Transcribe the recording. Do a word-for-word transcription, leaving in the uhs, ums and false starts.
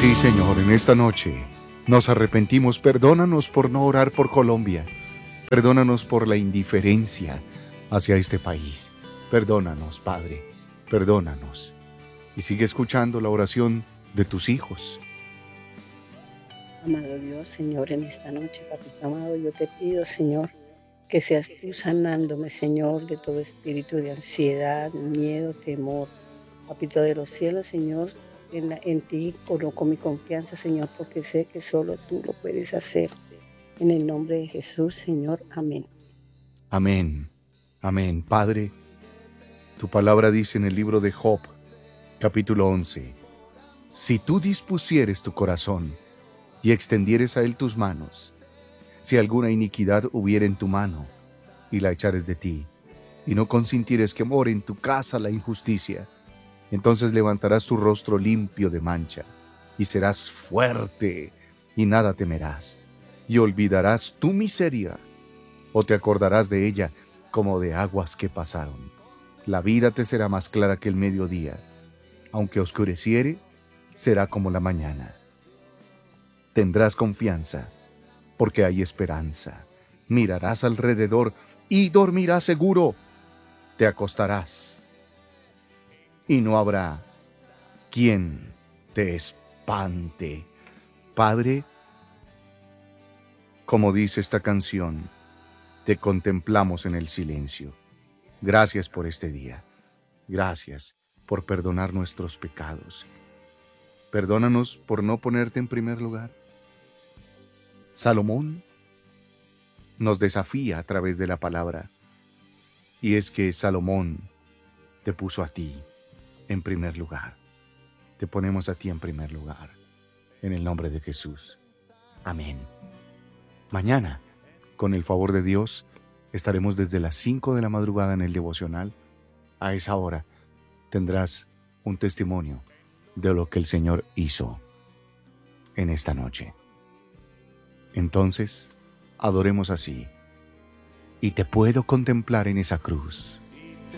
Sí, Señor, en esta noche nos arrepentimos. Perdónanos por no orar por Colombia. Perdónanos por la indiferencia hacia este país. Perdónanos, Padre. Perdónanos. Y sigue escuchando la oración de tus hijos. Amado Dios, Señor, en esta noche, papito amado, yo te pido, Señor, que seas tú sanándome, Señor, de todo espíritu de ansiedad, miedo, temor. Papito de los cielos, Señor, en, la- en ti coloco mi confianza, Señor, porque sé que solo tú lo puedes hacer. En el nombre de Jesús, Señor, amén. Amén. Amén. Padre, tu palabra dice en el libro de Job, capítulo once, si tú dispusieres tu corazón y extendieres a él tus manos, si alguna iniquidad hubiera en tu mano y la echares de ti, y no consintieres que more en tu casa la injusticia, entonces levantarás tu rostro limpio de mancha, y serás fuerte, y nada temerás, y olvidarás tu miseria, o te acordarás de ella como de aguas que pasaron. La vida te será más clara que el mediodía, aunque oscureciere, será como la mañana. Tendrás confianza, porque hay esperanza. Mirarás alrededor y dormirás seguro. Te acostarás y no habrá quien te espante. Padre, como dice esta canción, te contemplamos en el silencio. Gracias por este día. Gracias por perdonar nuestros pecados. Perdónanos por no ponerte en primer lugar. Salomón nos desafía a través de la palabra, y es que Salomón te puso a ti en primer lugar. Te ponemos a ti en primer lugar. En el nombre de Jesús. Amén. Mañana, con el favor de Dios, estaremos desde las cinco de la madrugada en el devocional. A esa hora tendrás un testimonio de lo que el Señor hizo en esta noche. Entonces, adoremos así. Y te puedo contemplar en esa cruz.